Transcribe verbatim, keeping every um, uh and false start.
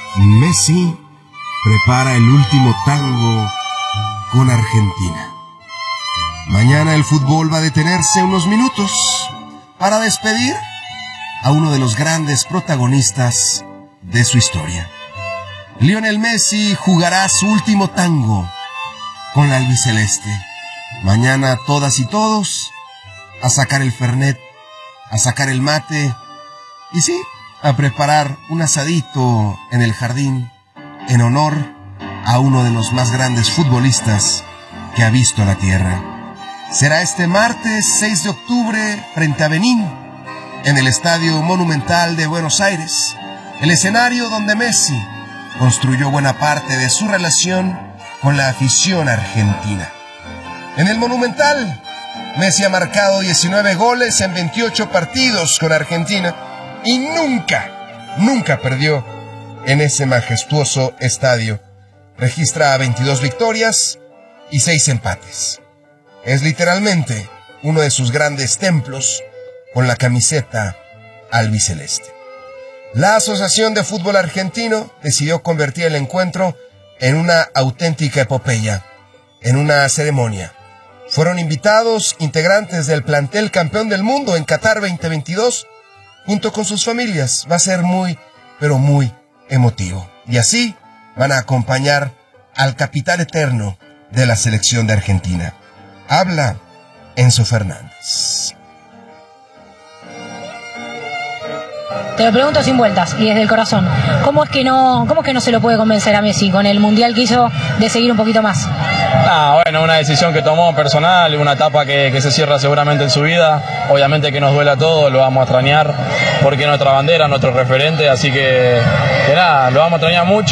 Messi prepara el último tango con Argentina. Mañana el fútbol va a detenerse unos minutos para despedir a uno de los grandes protagonistas de su historia. Lionel Messi jugará su último tango con la albiceleste. Mañana todas y todos a sacar el fernet, a sacar el mate y sí, a preparar un asadito en el jardín en honor a uno de los más grandes futbolistas que ha visto la tierra. Será este martes seis de octubre frente a Benín, en el Estadio Monumental de Buenos Aires, el escenario donde Messi construyó buena parte de su relación con la afición argentina. En el Monumental, Messi ha marcado diecinueve goles en veintiocho partidos con Argentina y nunca, nunca perdió en ese majestuoso estadio. Registra veintidós victorias y seis empates. Es literalmente uno de sus grandes templos con la camiseta albiceleste. La Asociación de Fútbol Argentino decidió convertir el encuentro en una auténtica epopeya, en una ceremonia. Fueron invitados integrantes del plantel campeón del mundo en Qatar veinte veintidós junto con sus familias. Va a ser muy, pero muy emotivo. Y así van a acompañar al capitán eterno de la selección de Argentina. Habla Enzo Fernández. Te lo pregunto sin vueltas y desde el corazón. ¿Cómo es que no, cómo es que no se lo puede convencer a Messi con el Mundial que hizo de seguir un poquito más? Ah, bueno, una decisión que tomó personal, una etapa que, que se cierra seguramente en su vida. Obviamente que nos duela todo, lo vamos a extrañar porque es nuestra bandera, nuestro referente, así que, que nada, lo vamos a extrañar mucho.